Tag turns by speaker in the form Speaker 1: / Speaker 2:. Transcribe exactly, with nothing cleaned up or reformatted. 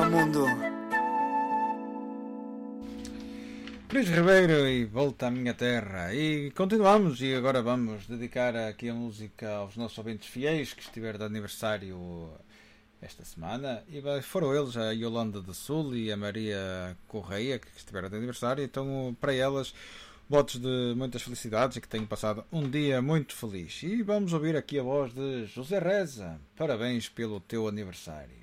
Speaker 1: ao mundo.
Speaker 2: Cris Ribeiro e Volta à Minha Terra. E continuamos, e agora vamos dedicar aqui a música aos nossos ouvintes fiéis que estiveram de aniversário esta semana. E foram eles a Yolanda de Sul e a Maria Correia, que estiveram de aniversário. Então, para elas, votos de muitas felicidades e que tenham passado um dia muito feliz. E vamos ouvir aqui a voz de José Reza. Parabéns pelo teu aniversário.